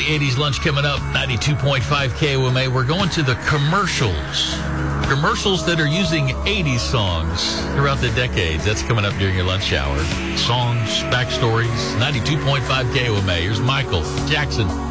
80s lunch coming up, 92.5 KOMA. We're going to the commercials. Commercials that are using 80s songs throughout the decades. That's coming up during your lunch hour. Songs, backstories, 92.5 KOMA. Here's Michael Jackson.